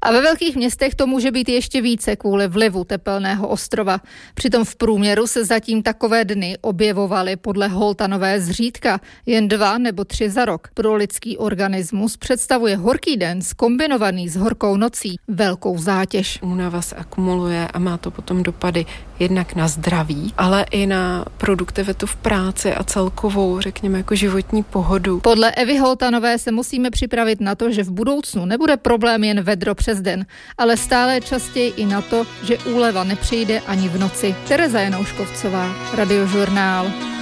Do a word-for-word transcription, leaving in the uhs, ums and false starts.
A ve velkých městech to může být ještě více kvůli vlivu tepelného ostrova. Přitom v průměru se zatím takové dny objevovaly podle Holtanové zřídka jen dva nebo tři za rok. Pro lidský organismus představuje horký den zkombinovaný s horkou nocí velkou zátěž. Únava se akumuluje a má to potom dopady jednak na zdraví, ale i na produktivitu v práci a celkovou, řekněme, jako životní pohodu. Podle Evy Holtanové se musíme připravit na to, že v budoucnu nebude problém jen vedro přes den, ale stále častěji i na to, že úleva nepřijde ani v noci. Tereza Janouškovcová, Radiožurnál.